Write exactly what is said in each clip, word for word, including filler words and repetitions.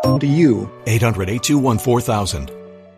To you. eight hundred, eight two one, four thousand.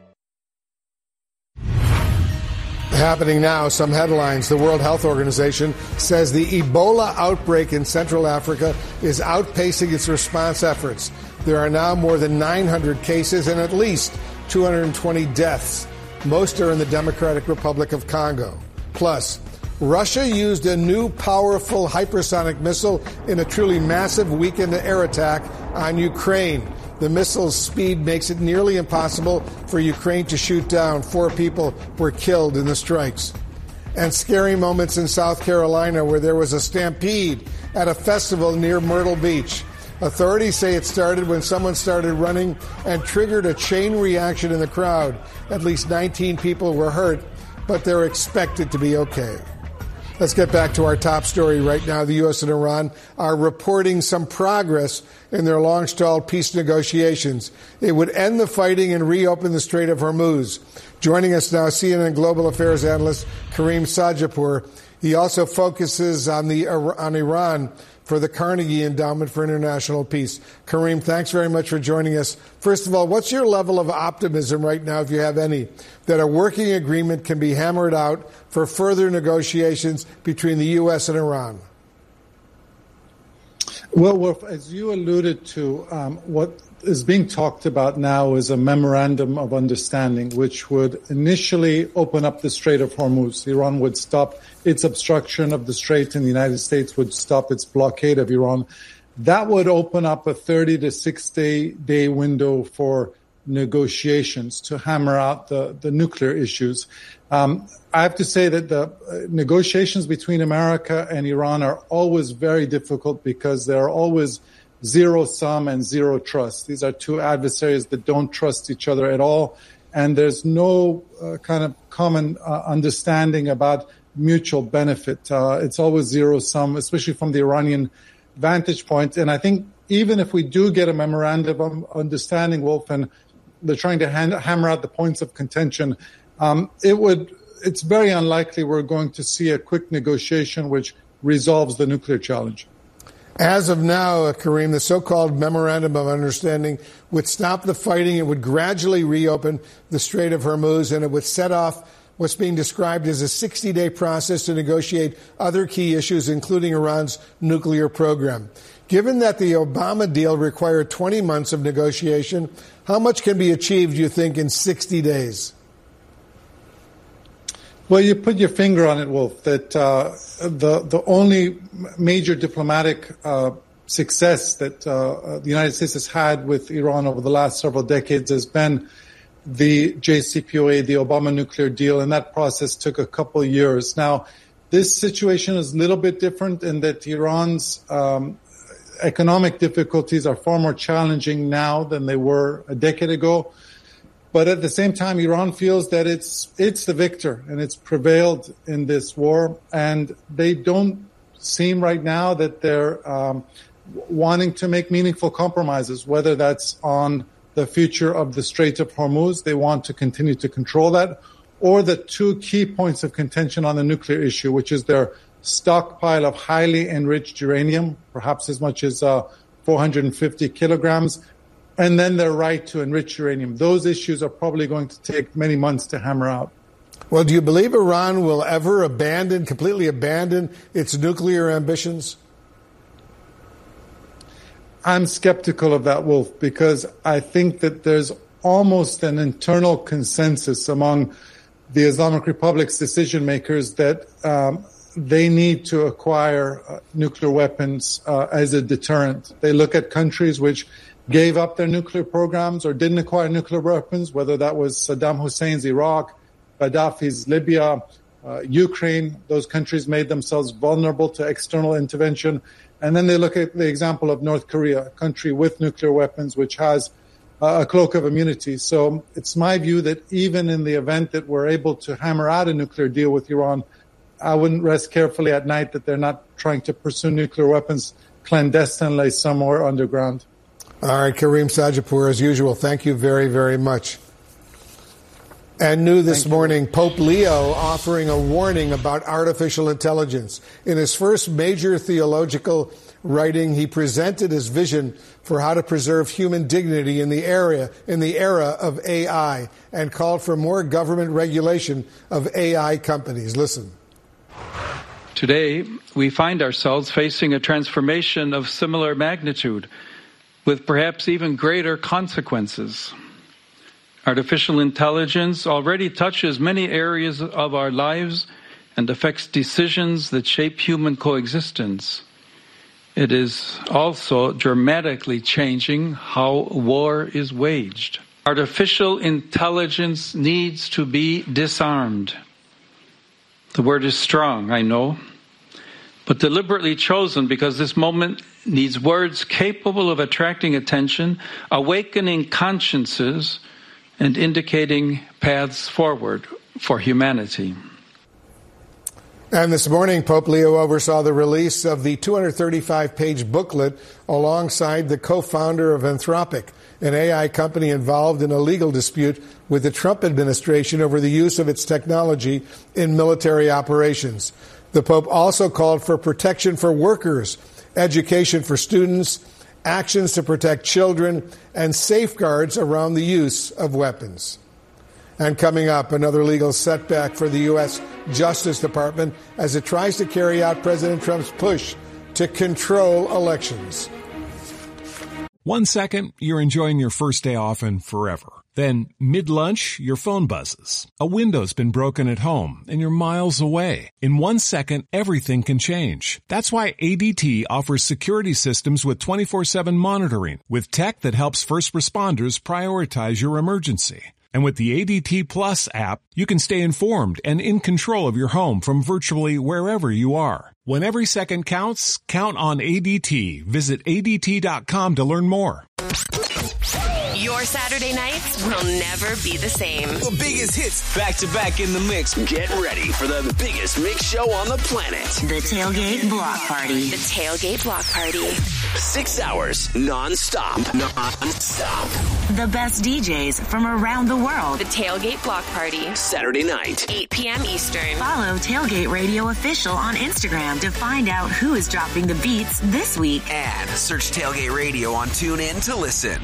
Happening now, some headlines. The World Health Organization says the Ebola outbreak in Central Africa is outpacing its response efforts. There are now more than nine hundred cases and at least two hundred twenty deaths. Most are in the Democratic Republic of Congo. Plus, Russia used a new powerful hypersonic missile in a truly massive weekend air attack on Ukraine. The missile's speed makes it nearly impossible for Ukraine to shoot down. Four people were killed in the strikes. And scary moments in South Carolina where there was a stampede at a festival near Myrtle Beach. Authorities say it started when someone started running and triggered a chain reaction in the crowd. At least nineteen people were hurt, but they're expected to be okay. Let's get back to our top story right now. The U S and Iran are reporting some progress in their long-stalled peace negotiations. It would end the fighting and reopen the Strait of Hormuz. Joining us now, C N N Global Affairs analyst Kareem Sajapur. He also focuses on the on Iran for the Carnegie Endowment for International Peace. Kareem, thanks very much for joining us. First of all, what's your level of optimism right now, if you have any, that a working agreement can be hammered out for further negotiations between the U S and Iran? Well, Wolf, as you alluded to, um, what is being talked about now is a memorandum of understanding, which would initially open up the Strait of Hormuz. Iran would stop its obstruction of the strait, and the United States would stop its blockade of Iran. That would open up a thirty to sixty day window for negotiations to hammer out the, the nuclear issues. Um, I have to say that the uh, negotiations between America and Iran are always very difficult because there are always zero sum and zero trust. These are two adversaries that don't trust each other at all, and there's no uh, kind of common uh, understanding about mutual benefit. Uh, it's always zero sum, especially from the Iranian vantage point. And I think even if we do get a memorandum of understanding, Wolf, and they're trying to hand, hammer out the points of contention, um, it would. It's very unlikely we're going to see a quick negotiation which resolves the nuclear challenge. As of now, uh, Kareem, the so-called Memorandum of Understanding would stop the fighting. It would gradually reopen the Strait of Hormuz, and it would set off what's being described as a sixty day process to negotiate other key issues, including Iran's nuclear program. Given that the Obama deal required twenty months of negotiation, how much can be achieved, you think, in sixty days? Well, you put your finger on it, Wolf, that uh, the the only major diplomatic uh, success that uh, the United States has had with Iran over the last several decades has been the J C P O A, the Obama nuclear deal, and that process took a couple of years. Now, this situation is a little bit different in that Iran's um, economic difficulties are far more challenging now than they were a decade ago. But at the same time, Iran feels that it's it's the victor and it's prevailed in this war. And they don't seem right now that they're um, wanting to make meaningful compromises, whether that's on the future of the Strait of Hormuz. They want to continue to control that, or the two key points of contention on the nuclear issue, which is their stockpile of highly enriched uranium, perhaps as much as uh, four hundred fifty kilograms, and then their right to enrich uranium. Those issues are probably going to take many months to hammer out. Well, do you believe Iran will ever abandon, completely abandon its nuclear ambitions? I'm skeptical of that, Wolf, because I think that there's almost an internal consensus among the Islamic Republic's decision makers that um, they need to acquire uh, nuclear weapons uh, as a deterrent. They look at countries which gave up their nuclear programs or didn't acquire nuclear weapons, whether that was Saddam Hussein's Iraq, Gaddafi's Libya, uh, Ukraine. Those countries made themselves vulnerable to external intervention. And then they look at the example of North Korea, a country with nuclear weapons, which has uh, a cloak of immunity. So it's my view that even in the event that we're able to hammer out a nuclear deal with Iran, I wouldn't rest carefully at night that they're not trying to pursue nuclear weapons clandestinely somewhere underground. All right, Kareem Sajapur, as usual, thank you very, very much. And new this morning, Pope Leo offering a warning about artificial intelligence. In his first major theological Writing, he presented his vision for how to preserve human dignity in the area in the era of A I and called for more government regulation of A I companies. Listen. Today, we find ourselves facing a transformation of similar magnitude, with perhaps even greater consequences. Artificial intelligence already touches many areas of our lives and affects decisions that shape human coexistence. It is also dramatically changing how war is waged. Artificial intelligence needs to be disarmed. The word is strong, I know, but deliberately chosen because this moment needs words capable of attracting attention, awakening consciences, and indicating paths forward for humanity. And this morning, Pope Leo oversaw the release of the two hundred thirty-five page booklet alongside the co-founder of Anthropic, an A I company involved in a legal dispute with the Trump administration over the use of its technology in military operations. The Pope also called for protection for workers, education for students, actions to protect children, and safeguards around the use of weapons. And coming up, another legal setback for the U S Justice Department as it tries to carry out President Trump's push to control elections. One second, you're enjoying your first day off and forever. Then, mid-lunch, your phone buzzes. A window's been broken at home, and you're miles away. In one second, everything can change. That's why A D T offers security systems with twenty-four seven monitoring, with tech that helps first responders prioritize your emergency. And with the A D T Plus app, you can stay informed and in control of your home from virtually wherever you are. When every second counts, count on A D T. Visit A D T dot com to learn more. Your Saturday nights will never be the same. The biggest hits back to back in the mix. Get ready for the biggest mix show on the planet. The Tailgate Block Party. The Tailgate Block Party. Six hours non-stop. Non-stop. The best D Js from around the world. The Tailgate Block Party. Saturday night. eight p.m. Eastern. Follow Tailgate Radio Official on Instagram to find out who is dropping the beats this week. And search Tailgate Radio on TuneIn to listen.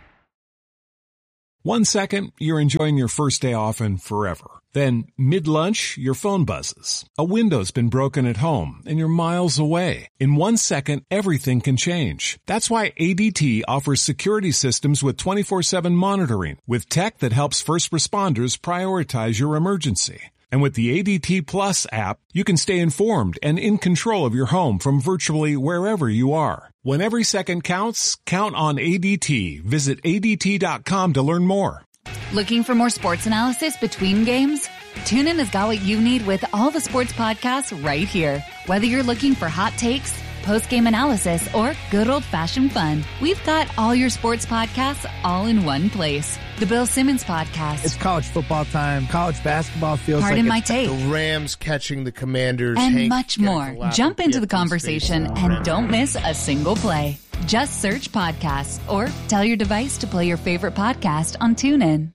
One second, you're enjoying your first day off and forever. Then, mid-lunch, your phone buzzes. A window's been broken at home, and you're miles away. In one second, everything can change. That's why A D T offers security systems with twenty-four seven monitoring, with tech that helps first responders prioritize your emergency. And with the A D T Plus app, you can stay informed and in control of your home from virtually wherever you are. When every second counts, count on A D T. Visit A D T dot com to learn more. Looking for more sports analysis between games? TuneIn has got what you need with all the sports podcasts right here. Whether you're looking for hot takes, post-game analysis, or good old-fashioned fun, we've got all your sports podcasts all in one place. The Bill Simmons Podcast. It's college football time. College basketball feels Pardon like my take. The Rams catching the Commanders. And Hank much more. Jump into the conversation and don't miss a single play. Just search podcasts or tell your device to play your favorite podcast on TuneIn.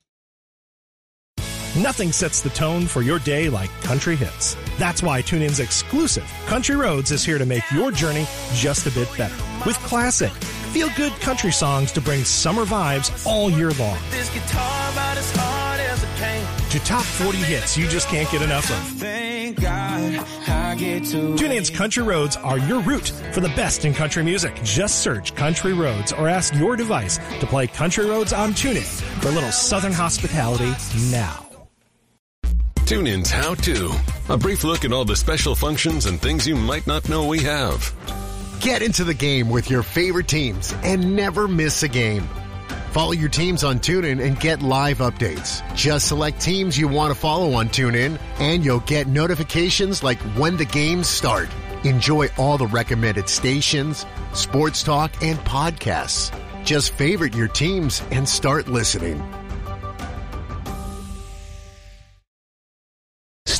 Nothing sets the tone for your day like country hits. That's why TuneIn's exclusive Country Roads is here to make your journey just a bit better. With classic, feel-good country songs to bring summer vibes all year long. This guitar about as hard as it came. To top forty hits you just can't get enough of. Thank God I get to TuneIn's Country Roads are your route for the best in country music. Just search Country Roads or ask your device to play Country Roads on TuneIn for a little southern hospitality now. TuneIn's How To. A brief look at all the special functions and things you might not know we have. Get into the game with your favorite teams and never miss a game. Follow your teams on TuneIn and get live updates. Just select teams you want to follow on TuneIn, and you'll get notifications like when the games start. Enjoy all the recommended stations, sports talk, and podcasts. Just favorite your teams and start listening.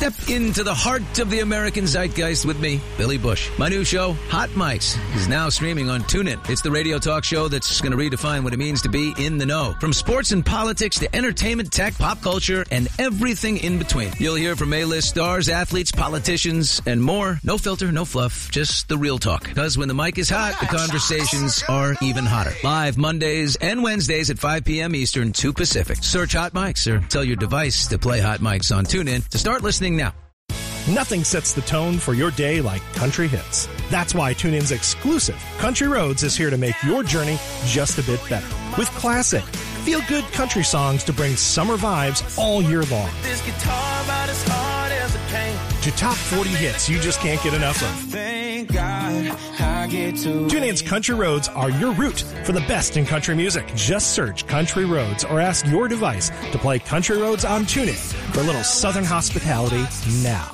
Step into the heart of the American zeitgeist with me, Billy Bush. My new show, Hot Mics, is now streaming on TuneIn. It's the radio talk show that's going to redefine what it means to be in the know. From sports and politics to entertainment, tech, pop culture, and everything in between. You'll hear from A-list stars, athletes, politicians, and more. No filter, no fluff, just the real talk. Because when the mic is hot, the conversations are even hotter. Live Mondays and Wednesdays at five p.m. Eastern, two Pacific. Search Hot Mics or tell your device to play Hot Mics on TuneIn to start listening now. Nothing sets the tone for your day like country hits. That's why TuneIn's exclusive Country Roads is here to make your journey just a bit better. With classic, feel-good country songs to bring summer vibes all year long. This guitar about as hard as it can. To top forty hits you just can't get enough of. Thank God I get to. TuneIn's Country Roads are your route for the best in country music. Just search Country Roads or ask your device to play Country Roads on TuneIn for a little Southern hospitality now.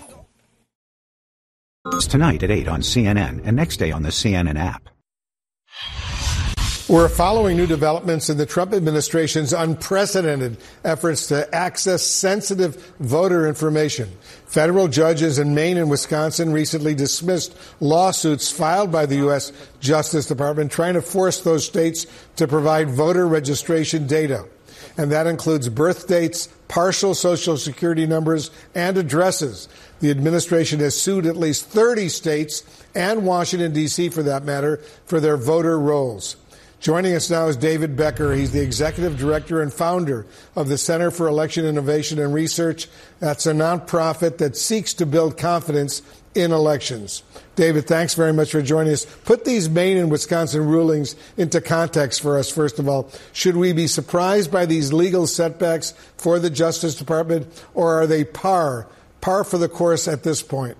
Tonight at eight on C N N and next day on the C N N app. We're following new developments in the Trump administration's unprecedented efforts to access sensitive voter information. Federal judges in Maine and Wisconsin recently dismissed lawsuits filed by the U S Justice Department trying to force those states to provide voter registration data. And that includes birth dates, partial Social Security numbers, and addresses. The administration has sued at least thirty states and Washington, D C, for that matter, for their voter rolls. Joining us now is David Becker. He's the executive director and founder of the Center for Election Innovation and Research. That's a nonprofit that seeks to build confidence in elections. David, thanks very much for joining us. Put these Maine and Wisconsin rulings into context for us, first of all. Should we be surprised by these legal setbacks for the Justice Department, or are they par, par for the course at this point?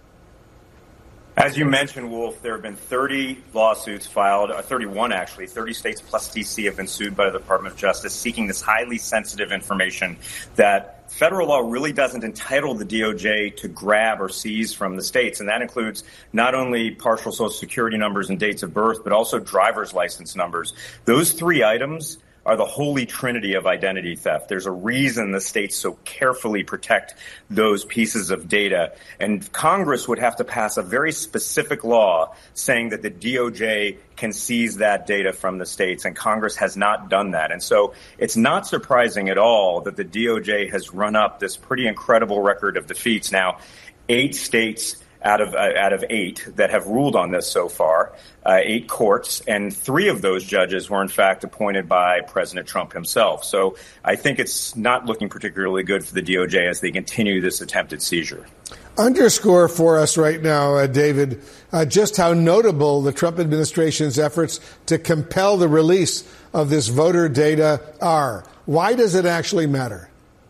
As you mentioned, Wolf, there have been thirty lawsuits filed, uh, thirty-one actually, thirty states plus D C have been sued by the Department of Justice seeking this highly sensitive information that federal law really doesn't entitle the D O J to grab or seize from the states. And that includes not only partial Social Security numbers and dates of birth, but also driver's license numbers. Those three items are the holy trinity of identity theft. There's a reason the states so carefully protect those pieces of data. And Congress would have to pass a very specific law saying that the D O J can seize that data from the states, and Congress has not done that. And so it's not surprising at all that the D O J has run up this pretty incredible record of defeats. Now, eight states out of uh, out of eight that have ruled on this so far, uh, eight courts, and three of those judges were in fact appointed by President Trump himself. So I think it's not looking particularly good for the D O J as they continue this attempted seizure. Underscore for us right now, uh, David, uh, just how notable the Trump administration's efforts to compel the release of this voter data are. Why does it actually matter?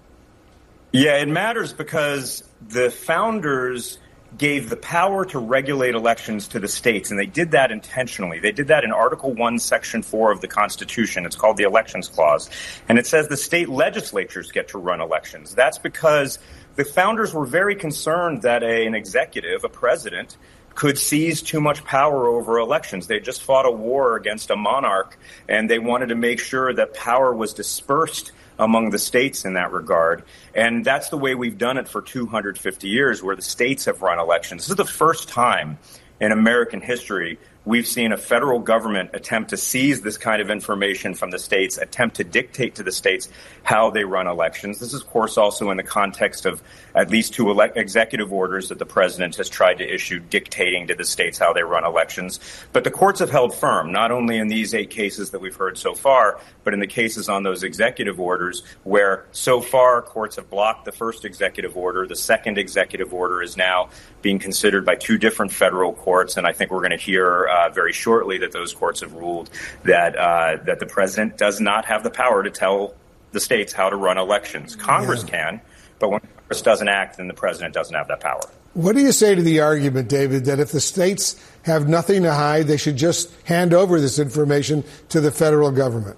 Yeah, it matters because the founders gave the power to regulate elections to the states, and they did that intentionally. They did that in Article one, Section four of the Constitution. It's called the Elections Clause, and it says the state legislatures get to run elections. That's because the founders were very concerned that a, an executive, a president, could seize too much power over elections. They just fought a war against a monarch, and they wanted to make sure that power was dispersed among the states in that regard. And that's the way we've done it for two hundred fifty years, where the states have run elections. This is the first time in American history we've seen a federal government attempt to seize this kind of information from the states, attempt to dictate to the states how they run elections. This is, of course, also in the context of at least two ele- executive orders that the president has tried to issue dictating to the states how they run elections. But the courts have held firm, not only in these eight cases that we've heard so far, but in the cases on those executive orders where so far courts have blocked the first executive order. The second executive order is now being considered by two different federal courts, and I think we're going to hear uh, very shortly that those courts have ruled that uh, that the president does not have the power to tell the states how to run elections. Congress yeah. can, but when Congress doesn't act, then the president doesn't have that power. What do you say to the argument, David, that if the states have nothing to hide, they should just hand over this information to the federal government?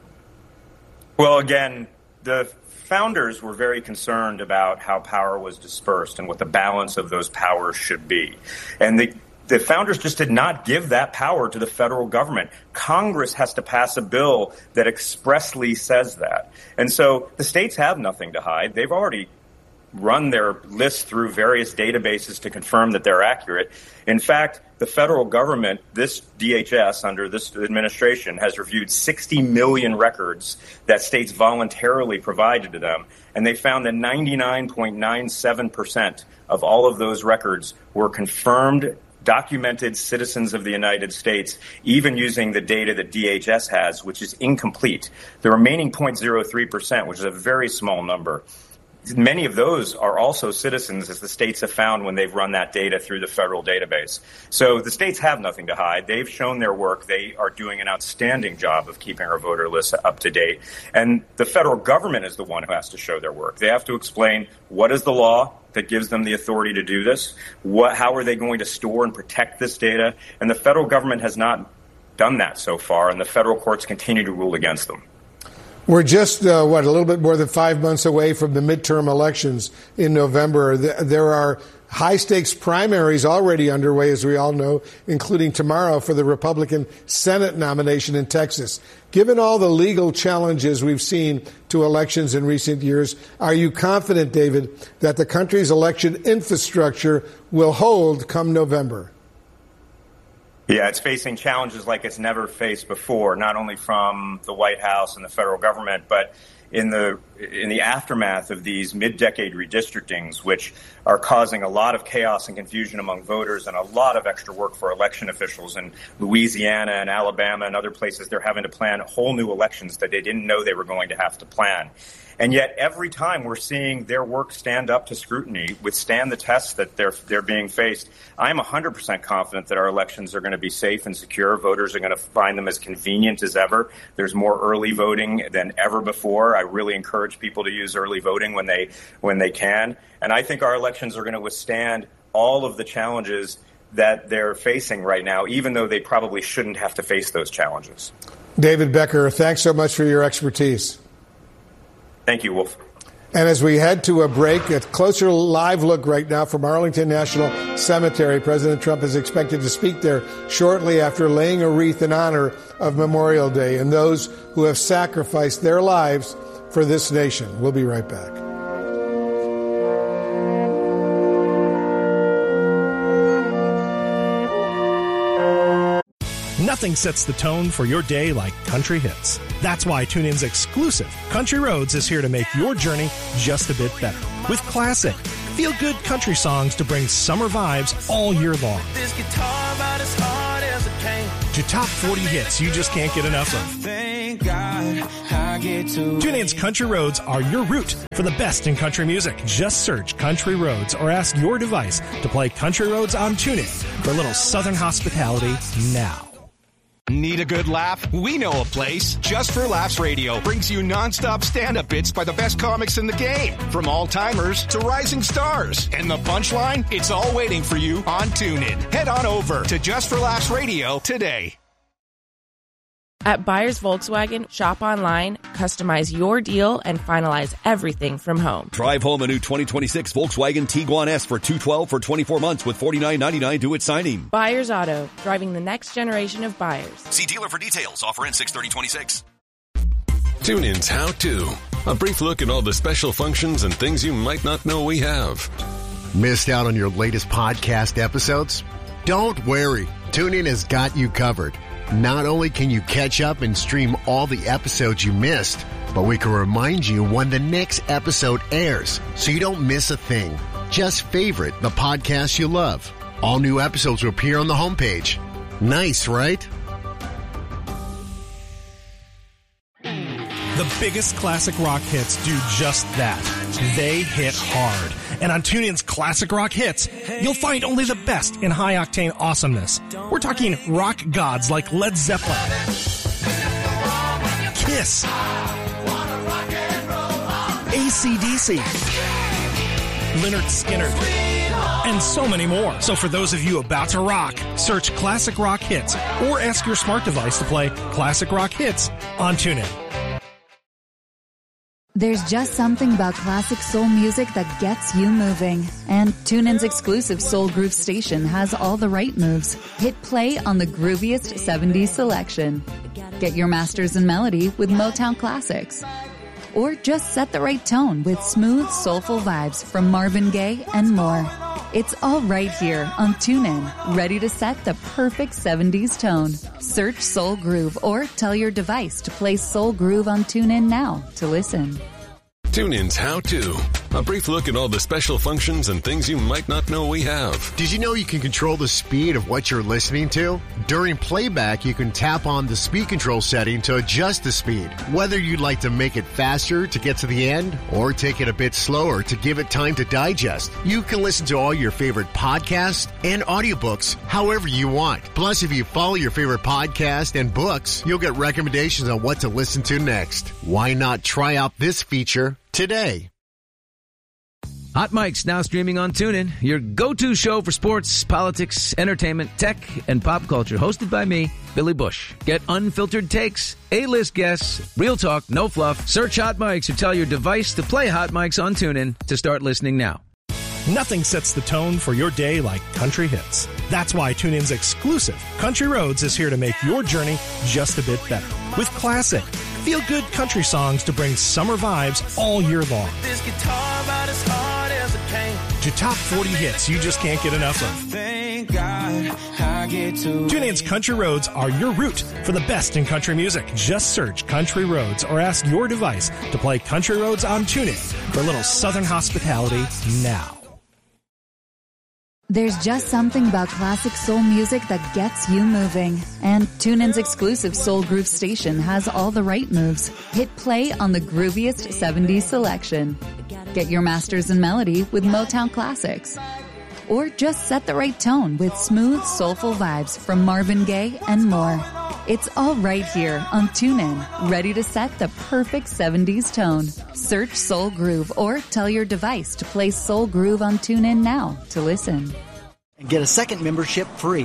Well, again, the founders were very concerned about how power was dispersed and what the balance of those powers should be. And the The founders just did not give that power to the federal government. Congress has to pass a bill that expressly says that. And so the states have nothing to hide. They've already run their lists through various databases to confirm that they're accurate. In fact, the federal government, this D H S under this administration, has reviewed sixty million records that states voluntarily provided to them, and they found that ninety-nine point nine seven percent of all of those records were confirmed, documented citizens of the United States, even using the data that D H S has, which is incomplete. The remaining zero point zero three percent, which is a very small number, many of those are also citizens, as the states have found when they've run that data through the federal database. So the states have nothing to hide. They've shown their work. They are doing an outstanding job of keeping our voter lists up to date. And the federal government is the one who has to show their work. They have to explain what is the law that gives them the authority to do this, what, how are they going to store and protect this data. And the federal government has not done that so far, and the federal courts continue to rule against them. We're just, uh, what, a little bit more than five months away from the midterm elections in November. There are high-stakes primaries already underway, as we all know, including tomorrow for the Republican Senate nomination in Texas. Given all the legal challenges we've seen to elections in recent years, are you confident, David, that the country's election infrastructure will hold come November? Yeah, it's facing challenges like it's never faced before, not only from the White House and the federal government, but in the in the aftermath of these mid-decade redistrictings, which are causing a lot of chaos and confusion among voters and a lot of extra work for election officials in Louisiana and Alabama and other places. They're having to plan whole new elections that they didn't know they were going to have to plan. And yet every time we're seeing their work stand up to scrutiny, withstand the tests that they're they're being faced, I'm one hundred percent confident that our elections are going to be safe and secure. Voters are going to find them as convenient as ever. There's more early voting than ever before. I really encourage people to use early voting when they when they can. And I think our elections are going to withstand all of the challenges that they're facing right now, even though they probably shouldn't have to face those challenges. David Becker, thanks so much for your expertise. Thank you, Wolf. And as we head to a break, a closer live look right now from Arlington National Cemetery. President Trump is expected to speak there shortly after laying a wreath in honor of Memorial Day and those who have sacrificed their lives for this nation. We'll be right back. Nothing sets the tone for your day like country hits. That's why TuneIn's exclusive Country Roads is here to make your journey just a bit better. With classic, feel-good country songs to bring summer vibes all year long. This guitar about as hard as it can. To top forty hits you just can't get enough of. Thank God I get to. TuneIn's Country Roads are your route for the best in country music. Just search Country Roads or ask your device to play Country Roads on TuneIn for a little Southern hospitality now. Need a good laugh? We know a place. Just for Laughs Radio brings you nonstop stand-up bits by the best comics in the game. From all-timers to rising stars. And the punchline? It's all waiting for you on TuneIn. Head on over to Just for Laughs Radio today. At Buyers Volkswagen, shop online, customize your deal, and finalize everything from home. Drive home a new twenty twenty-six Volkswagen Tiguan S for two hundred twelve dollars for twenty-four months with forty-nine ninety-nine due at signing. Buyers Auto, driving the next generation of buyers. See dealer for details. Offer ends six thirty twenty-six. TuneIn's How To. A brief look at all the special functions and things you might not know we have. Missed out on your latest podcast episodes? Don't worry. TuneIn has got you covered. Not only can you catch up and stream all the episodes you missed, but we can remind you when the next episode airs so you don't miss a thing. Just favorite the podcast you love. All new episodes will appear on the homepage. Nice, right? The biggest classic rock hits do just that. They hit hard. And on TuneIn's Classic Rock Hits, you'll find only the best in high-octane awesomeness. We're talking rock gods like Led Zeppelin, Kiss, A C D C, Lynyrd Skynyrd, and so many more. So for those of you about to rock, search Classic Rock Hits or ask your smart device to play Classic Rock Hits on TuneIn. There's just something about classic soul music that gets you moving. And TuneIn's exclusive Soul Groove station has all the right moves. Hit play on the grooviest seventies selection. Get your masters in melody with Motown Classics. Or just set the right tone with smooth, soulful vibes from Marvin Gaye and more. It's all right here on TuneIn, ready to set the perfect seventies tone. Search Soul Groove or tell your device to play Soul Groove on TuneIn now to listen. TuneIn's How To. A brief look at all the special functions and things you might not know we have. Did you know you can control the speed of what you're listening to? During playback, you can tap on the speed control setting to adjust the speed. Whether you'd like to make it faster to get to the end or take it a bit slower to give it time to digest, you can listen to all your favorite podcasts and audiobooks however you want. Plus, if you follow your favorite podcast and books, you'll get recommendations on what to listen to next. Why not try out this feature today? Hot Mike's now streaming on TuneIn, your go-to show for sports, politics, entertainment, tech, and pop culture. Hosted by me, Billy Bush. Get unfiltered takes, A-list guests, real talk, no fluff. Search Hot Mike's or tell your device to play Hot Mike's on TuneIn to start listening now. Nothing sets the tone for your day like country hits. That's why TuneIn's exclusive Country Roads is here to make your journey just a bit better. With classic, feel-good country songs to bring summer vibes all year long. This guitar about as hard as a cane. To top forty hits you just can't get enough of. Thank God I get to. TuneIn's Country Roads are your route for the best in country music. Just search Country Roads or ask your device to play Country Roads on TuneIn for a little southern hospitality now. There's just something about classic soul music that gets you moving. And TuneIn's exclusive Soul Groove station has all the right moves. Hit play on the grooviest seventies selection. Get your masters in melody with Motown classics. Or just set the right tone with smooth, soulful vibes from Marvin Gaye and more. It's all right here on TuneIn, ready to set the perfect seventies tone. Search Soul Groove or tell your device to play Soul Groove on TuneIn now to listen. And get a second membership free.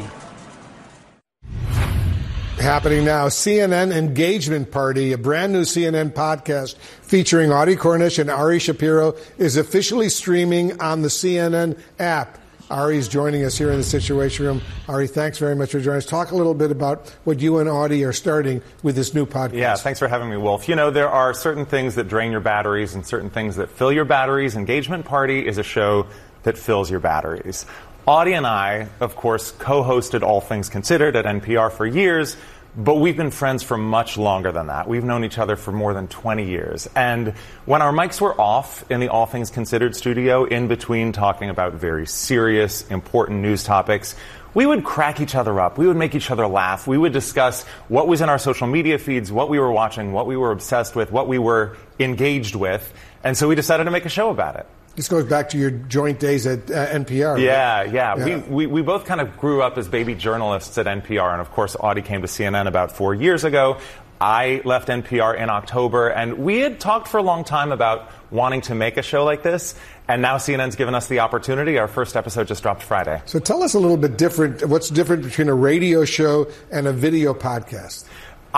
Happening now, C N N Engagement Party, a brand new C N N podcast featuring Audie Cornish and Ari Shapiro, is officially streaming on the C N N app. Ari's joining us here in the Situation Room. Ari, thanks very much for joining us. Talk a little bit about what you and Audie are starting with this new podcast. Yeah, thanks for having me, Wolf. You know, there are certain things that drain your batteries and certain things that fill your batteries. Engagement Party is a show that fills your batteries. Audie and I, of course, co-hosted All Things Considered at N P R for years, but we've been friends for much longer than that. We've known each other for more than twenty years. And when our mics were off in the All Things Considered studio, in between talking about very serious, important news topics, we would crack each other up. We would make each other laugh. We would discuss what was in our social media feeds, what we were watching, what we were obsessed with, what we were engaged with. And so we decided to make a show about it. This goes back to your joint days at uh, N P R. Yeah, right? yeah. yeah. We, we we both kind of grew up as baby journalists at N P R. And, of course, Audie came to C N N about four years ago. I left N P R in October. And we had talked for a long time about wanting to make a show like this. And now C N N's given us the opportunity. Our first episode just dropped Friday. So tell us a little bit different. What's different between a radio show and a video podcast?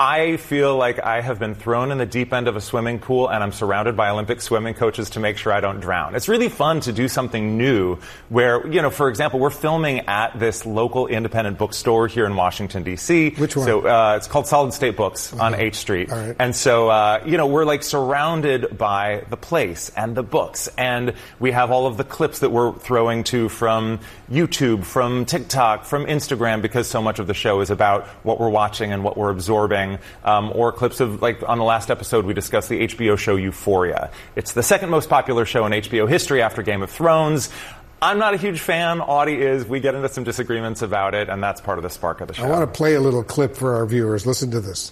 I feel like I have been thrown in the deep end of a swimming pool and I'm surrounded by Olympic swimming coaches to make sure I don't drown. It's really fun to do something new where, you know, for example, we're filming at this local independent bookstore here in Washington, D C. Which one? So uh, it's called Solid State Books okay. on H Street. All right. And so, uh, you know, we're like surrounded by the place and the books. And we have all of the clips that we're throwing to from YouTube, from TikTok, from Instagram, because so much of the show is about what we're watching and what we're absorbing. Um, or clips of, like, on the last episode, we discussed the H B O show Euphoria. It's the second most popular show in H B O history after Game of Thrones. I'm not a huge fan. Audie is. We get into some disagreements about it, and that's part of the spark of the show. I want to play a little clip for our viewers. Listen to this.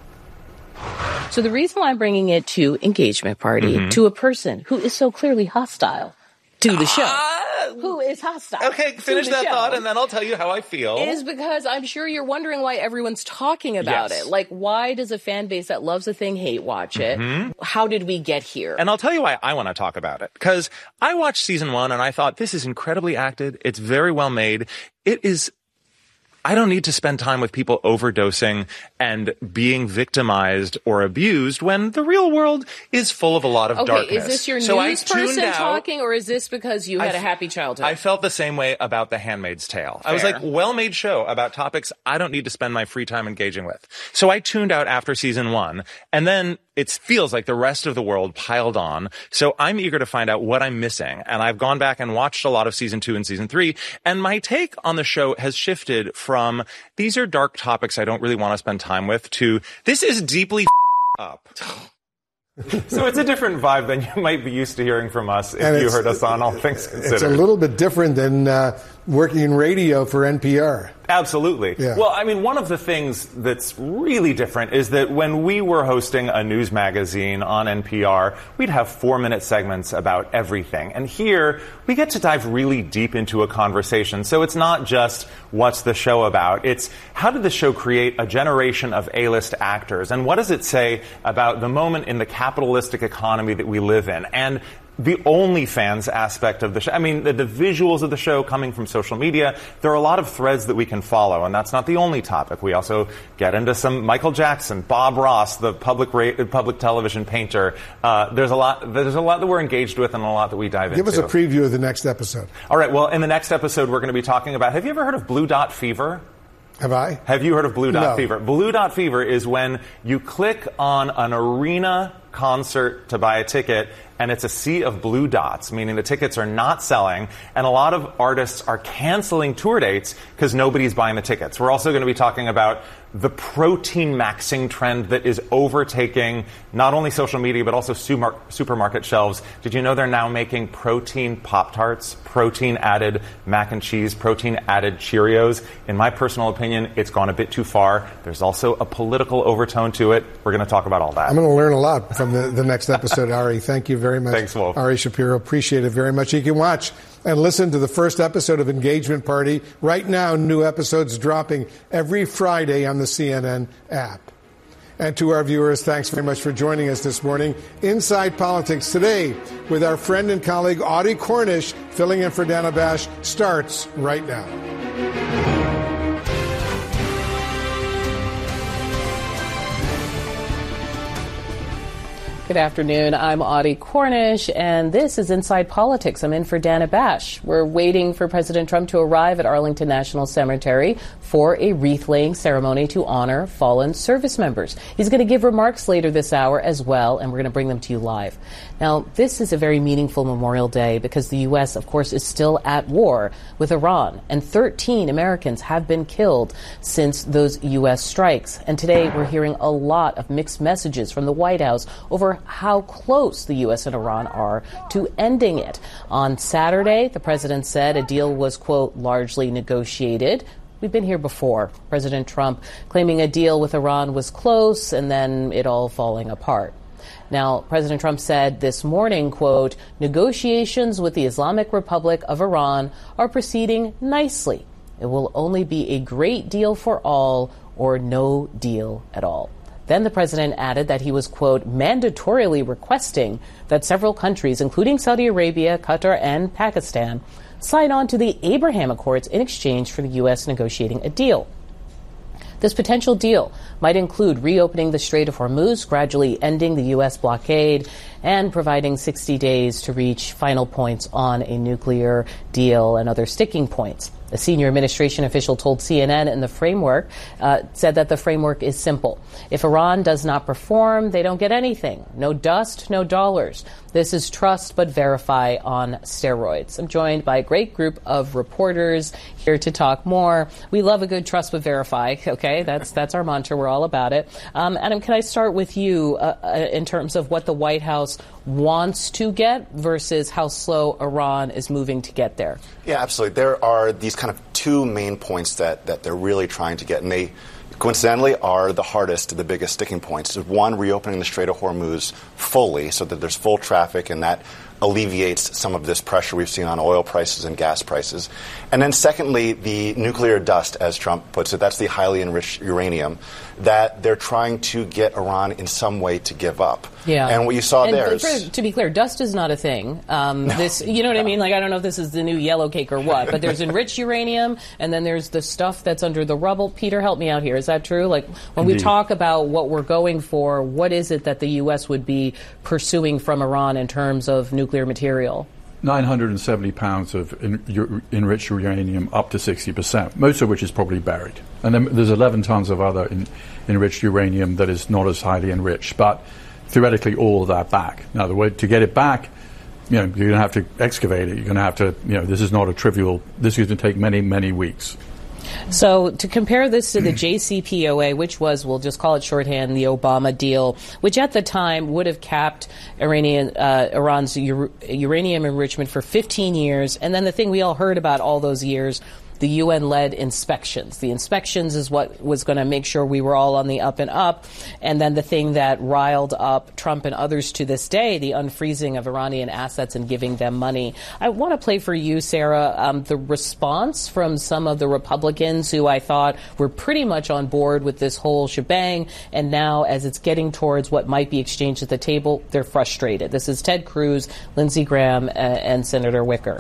So the reason why I'm bringing it to Engagement Party, mm-hmm. to a person who is so clearly hostile to the show, uh, who is hostile. Okay, finish that show, thought and then I'll tell you how I feel. Is because I'm sure you're wondering why everyone's talking about yes. it. Like, why does a fan base that loves a thing hate watch it? Mm-hmm. How did we get here? And I'll tell you why I want to talk about it. Because I watched season one and I thought, this is incredibly acted. It's very well made. It is I don't need to spend time with people overdosing and being victimized or abused when the real world is full of a lot of okay, darkness. Is this your so news person out, talking, or is this because you had I, a happy childhood? I felt the same way about The Handmaid's Tale. Fair. I was like, well-made show about topics I don't need to spend my free time engaging with. So I tuned out after season one, and then it feels like the rest of the world piled on. So I'm eager to find out what I'm missing. And I've gone back and watched a lot of season two and season three. And my take on the show has shifted from these are dark topics I don't really want to spend time with to this is deeply up. So it's a different vibe than you might be used to hearing from us if And you it's- heard us on All Things Considered. It's a little bit different than uh, working in radio for N P R. Absolutely. Yeah. Well, I mean, one of the things that's really different is that when we were hosting a news magazine on N P R, we'd have four-minute segments about everything. And here, we get to dive really deep into a conversation. So it's not just what's the show about. It's how did the show create a generation of A-list actors? And what does it say about the moment in the capitalistic economy that we live in? And the OnlyFans aspect of the show. I mean, the, the visuals of the show coming from social media, there are a lot of threads that we can follow, and that's not the only topic. We also get into some Michael Jackson, Bob Ross, the public ra- public television painter. Uh, there's a lot there's a lot that we're engaged with and a lot that we dive Give into. us a preview of the next episode. All right, well, in the next episode, we're going to be talking about, have you ever heard of Blue Dot Fever? Have I? Have you heard of Blue Dot No. Fever? Blue Dot Fever is when you click on an arena concert to buy a ticket, and it's a sea of blue dots, meaning the tickets are not selling, and a lot of artists are canceling tour dates because nobody's buying the tickets. We're also going to be talking about the protein maxing trend that is overtaking not only social media, but also super- supermarket shelves. Did you know they're now making protein Pop-Tarts, protein-added mac and cheese, protein-added Cheerios? In my personal opinion, it's gone a bit too far. There's also a political overtone to it. We're going to talk about all that. I'm going to learn a lot from the, the next episode, Ari. Thank you very much. Thanks, Wolf. Ari Shapiro. Appreciate it very much. You can watch and listen to the first episode of Engagement Party. Right now, new episodes dropping every Friday on the C N N app. And to our viewers, thanks very much for joining us this morning. Inside Politics today with our friend and colleague Audie Cornish, filling in for Dana Bash, starts right now. Good afternoon. I'm Audie Cornish, and this is Inside Politics. I'm in for Dana Bash. We're waiting for President Trump to arrive at Arlington National Cemetery for a wreath-laying ceremony to honor fallen service members. He's going to give remarks later this hour as well, and we're going to bring them to you live. Now, this is a very meaningful Memorial Day because the U S, of course, is still at war with Iran, and thirteen Americans have been killed since those U S strikes. And today we're hearing a lot of mixed messages from the White House over how close the U S and Iran are to ending it. On Saturday, the president said a deal was, quote, largely negotiated. We've been here before. President Trump claiming a deal with Iran was close and then it all falling apart. Now, President Trump said this morning, quote, negotiations with the Islamic Republic of Iran are proceeding nicely. It will only be a great deal for all or no deal at all. Then the president added that he was, quote, mandatorily requesting that several countries, including Saudi Arabia, Qatar, and Pakistan, sign on to the Abraham Accords in exchange for the U S negotiating a deal. This potential deal might include reopening the Strait of Hormuz, gradually ending the U S blockade, and providing sixty days to reach final points on a nuclear deal and other sticking points. A senior administration official told C N N in the framework, uh, said that the framework is simple. If Iran does not perform, they don't get anything. No dust, no dollars. This is trust but verify on steroids. I'm joined by a great group of reporters here to talk more. We love a good trust but verify, okay? That's that's our mantra. We're all about it. Um, Adam, can I start with you uh, uh, in terms of what the White House wants to get versus how slow Iran is moving to get there? Yeah, absolutely. There are these kind of two main points that, that they're really trying to get, and they coincidentally are the hardest, the biggest sticking points. One, reopening the Strait of Hormuz fully so that there's full traffic and that alleviates some of this pressure we've seen on oil prices and gas prices. And then secondly, the nuclear dust, as Trump puts it, that's the highly enriched uranium that they're trying to get Iran in some way to give up. Yeah. And what you saw and there for, is... To be clear, dust is not a thing. Um, no. This, you know what I mean? Like, I don't know if this is the new yellow cake or what, but there's enriched uranium, and then there's the stuff that's under the rubble. Peter, help me out here. Is that true? Like, when Indeed. we talk about what we're going for, what is it that the U S would be pursuing from Iran in terms of nuclear material? nine hundred seventy pounds of en- u- enriched uranium, up to sixty percent, most of which is probably buried. And then there's eleven tons of other en- enriched uranium that is not as highly enriched, but theoretically all of that back. Now, the way to get it back, you know, you're going to have to excavate it. You're going to have to, you know, this is not a trivial, this is going to take many, many weeks. So to compare this to the J C P O A, which was, we'll just call it shorthand, the Obama deal, which at the time would have capped Iranian, uh, Iran's ur- uranium enrichment for fifteen years. And then the thing we all heard about all those years, the U N-led inspections. The inspections is what was going to make sure we were all on the up and up. And then the thing that riled up Trump and others to this day, the unfreezing of Iranian assets and giving them money. I want to play for you, Sarah, um, the response from some of the Republicans who I thought were pretty much on board with this whole shebang. And now, as it's getting towards what might be exchanged at the table, they're frustrated. This is Ted Cruz, Lindsey Graham, uh, and Senator Wicker.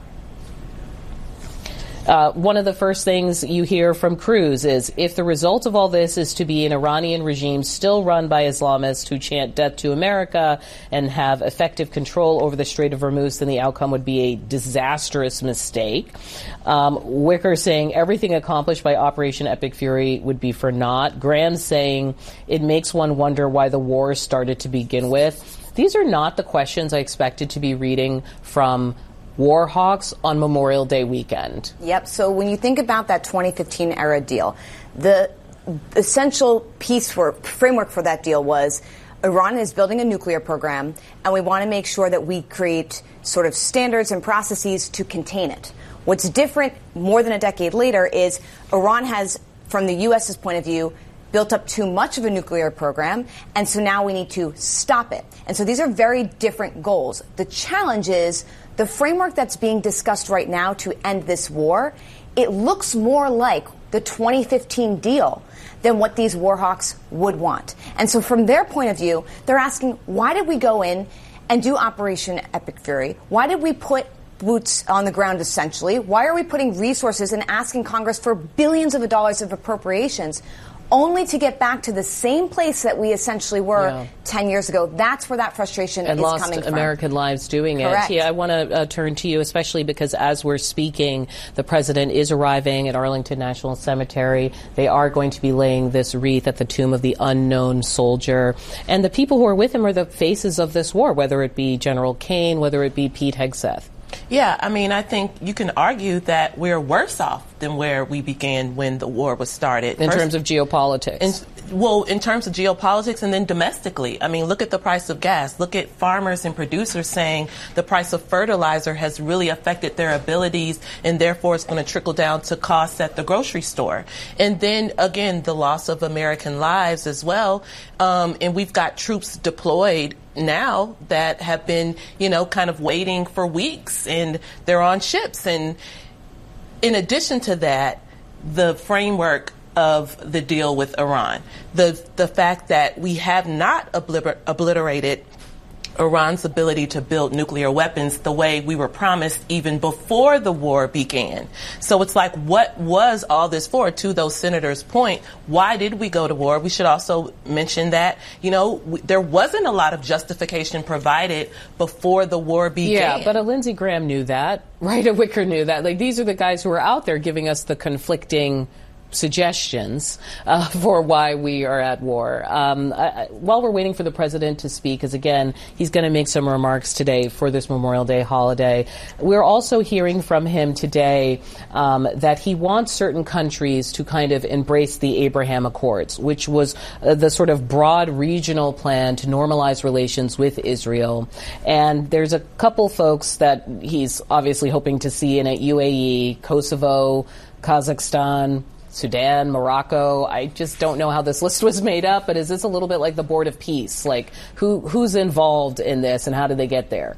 Uh, one of the first things you hear from Cruz is, if the result of all this is to be an Iranian regime still run by Islamists who chant death to America and have effective control over the Strait of Hormuz, then the outcome would be a disastrous mistake. Um, Wicker saying everything accomplished by Operation Epic Fury would be for naught. Graham saying it makes one wonder why the war started to begin with. These are not the questions I expected to be reading from war hawks on Memorial Day weekend. Yep. So when you think about that twenty fifteen era deal, the essential piece for framework for that deal was Iran is building a nuclear program, and we want to make sure that we create sort of standards and processes to contain it. What's different more than a decade later is Iran has, from the U S's point of view, built up too much of a nuclear program, and so now we need to stop it. And so these are very different goals. The challenge is the framework that's being discussed right now to end this war, it looks more like the twenty fifteen deal than what these war hawks would want. And so from their point of view, they're asking, why did we go in and do Operation Epic Fury? Why did we put boots on the ground, essentially? Why are we putting resources and asking Congress for billions of dollars of appropriations only to get back to the same place that we essentially were yeah. ten years ago? That's where that frustration and is lost coming from. American lives doing Correct. it. Yeah, I want to uh, turn to you, especially because as we're speaking, the president is arriving at Arlington National Cemetery. They are going to be laying this wreath at the tomb of the unknown soldier. And the people who are with him are the faces of this war, whether it be General Kane, whether it be Pete Hegseth. Yeah, I mean, I think you can argue that we're worse off than where we began when the war was started. In First, terms of geopolitics. In, well, in terms of geopolitics and then domestically. I mean, look at the price of gas. Look at farmers and producers saying the price of fertilizer has really affected their abilities, and therefore it's going to trickle down to costs at the grocery store. And then, again, the loss of American lives as well. Um, and we've got troops deployed now that have been, you know, kind of waiting for weeks, and they're on ships. And in addition to that, the framework of the deal with Iran, the the fact that we have not obliter- obliterated Iran's ability to build nuclear weapons the way we were promised even before the war began. So it's like, what was all this for? To those senators' point, why did we go to war? We should also mention that, you know, w- there wasn't a lot of justification provided before the war began. Yeah, but a Lindsey Graham knew that. Right, a Wicker knew that. Like, these are the guys who are out there giving us the conflicting suggestions uh, for why we are at war. Um, I, while we're waiting for the president to speak, because again, he's going to make some remarks today for this Memorial Day holiday, we're also hearing from him today um, that he wants certain countries to kind of embrace the Abraham Accords, which was uh, the sort of broad regional plan to normalize relations with Israel. And there's a couple folks that he's obviously hoping to see in it: U A E, Kosovo, Kazakhstan, Sudan, Morocco. I just don't know how this list was made up, but is this a little bit like the Board of Peace? Like, who who's involved in this and how did they get there?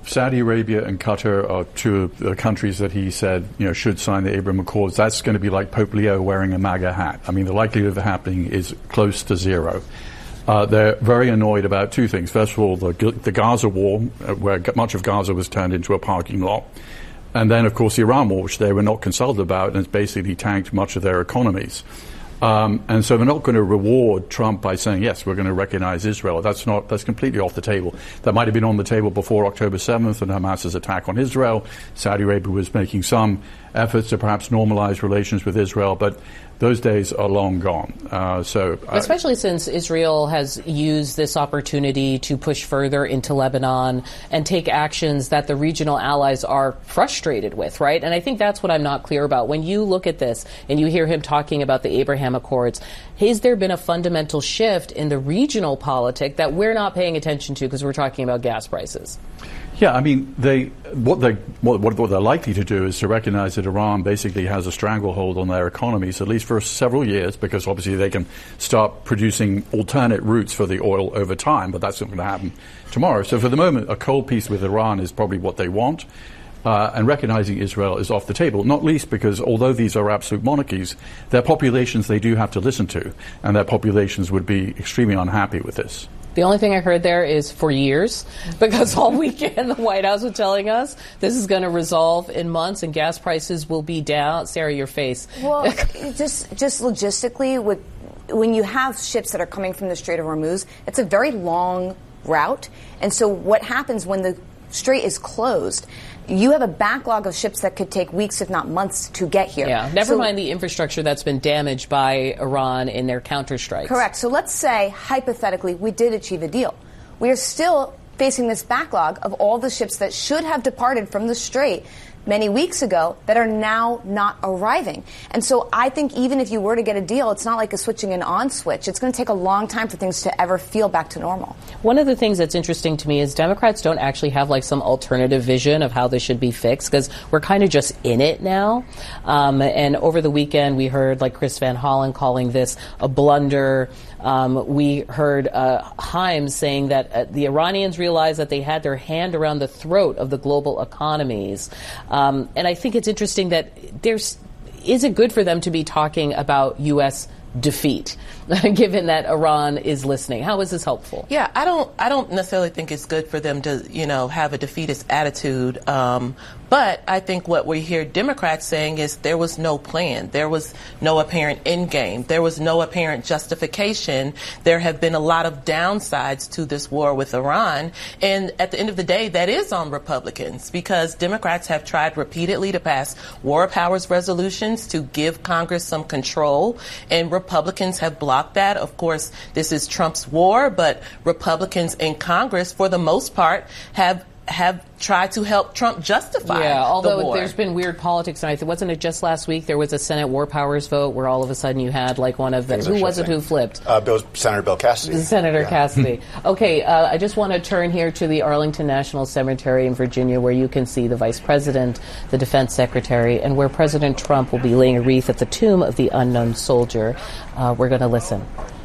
Saudi Arabia and Qatar are two of the countries that he said, you know, should sign the Abraham Accords. That's going to be like Pope Leo wearing a MAGA hat. I mean, the likelihood of it happening is close to zero. Uh, they're very annoyed about two things. First of all, the, the Gaza war, uh, where much of Gaza was turned into a parking lot. And then, of course, the Iran war, which they were not consulted about, and has basically tanked much of their economies. Um, and so they're not going to reward Trump by saying, yes, we're going to recognize Israel. That's not, that's completely off the table. That might have been on the table before October seventh and Hamas's attack on Israel. Saudi Arabia was making some efforts to perhaps normalize relations with Israel, but those days are long gone. Uh, so, especially uh, since Israel has used this opportunity to push further into Lebanon and take actions that the regional allies are frustrated with, right? And I think that's what I'm not clear about. When you look at this and you hear him talking about the Abraham Accords, has there been a fundamental shift in the regional politic that we're not paying attention to because we're talking about gas prices? Yeah, I mean, they what they what, what they're likely to do is to recognize that Iran basically has a stranglehold on their economies, at least for several years, because obviously they can start producing alternate routes for the oil over time, but that's not going to happen tomorrow. So for the moment, a cold peace with Iran is probably what they want. Uh, and recognizing Israel is off the table, not least because although these are absolute monarchies, their populations they do have to listen to, and their populations would be extremely unhappy with this. The only thing I heard there is for years, because all weekend the White House was telling us this is going to resolve in months and gas prices will be down. Sarah, your face. Well, just just logistically, with, when you have ships that are coming from the Strait of Hormuz, it's a very long route. And so what happens when the strait is closed, you have a backlog of ships that could take weeks, if not months, to get here. Yeah, never so, mind the infrastructure that's been damaged by Iran in their counterstrikes. Correct. So let's say, hypothetically, we did achieve a deal. We are still facing this backlog of all the ships that should have departed from the strait many weeks ago that are now not arriving. And so I think even if you were to get a deal, it's not like a switching an on switch. It's going to take a long time for things to ever feel back to normal. One of the things that's interesting to me is Democrats don't actually have like some alternative vision of how this should be fixed, because we're kind of just in it now. Um, and over the weekend, we heard like Chris Van Hollen calling this a blunder. Um, we heard uh, Himes saying that uh, the Iranians realized that they had their hand around the throat of the global economies. Um, and I think it's interesting that there's, is it good for them to be talking about U S defeat, given that Iran is listening? How is this helpful? Yeah, I don't, I don't necessarily think it's good for them to, you know, have a defeatist attitude. Um, But I think what we hear Democrats saying is there was no plan. There was no apparent end game. There was no apparent justification. There have been a lot of downsides to this war with Iran. And at the end of the day, that is on Republicans, because Democrats have tried repeatedly to pass war powers resolutions to give Congress some control, and Republicans have blocked that. Of course, this is Trump's war, but Republicans in Congress, for the most part, have have tried to help Trump justify yeah, although the war. There's been weird politics, and I think, wasn't it just last week there was a Senate war powers vote where all of a sudden you had like one of the, who was it who flipped? Uh, Bill, Senator Bill Cassidy. Senator yeah. Cassidy. Okay, uh, I just want to turn here to the Arlington National Cemetery in Virginia, where you can see the Vice President, the Defense Secretary, and where President Trump will be laying a wreath at the tomb of the unknown soldier. Uh, we're going to listen.